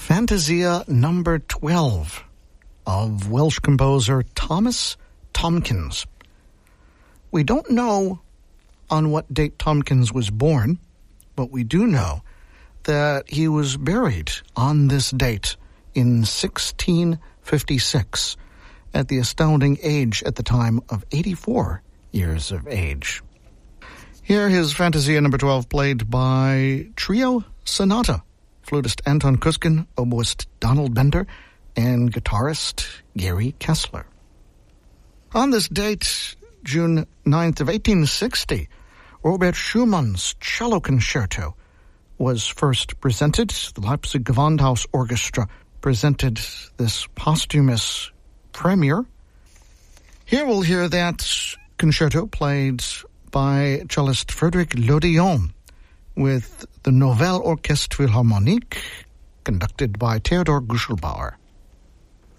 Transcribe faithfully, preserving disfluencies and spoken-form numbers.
Fantasia number twelve of Welsh composer Thomas Tomkins. We don't know on what date Tomkins was born, but we do know that he was buried on this date in sixteen fifty-six at the astounding age at the time of eighty-four years of age. Here his Fantasia number twelve played by Trio Sonata, flutist Anton Kuskin, oboist Donald Bender, and guitarist Gary Kessler. On this date, June ninth of eighteen sixty, Robert Schumann's Cello Concerto was first presented. The Leipzig Gewandhaus Orchestra presented this posthumous premiere. Here we'll hear that concerto played by cellist Frédéric Lodillon with the Nouvelle Orchestre Philharmonique, conducted by Theodor Guschelbauer.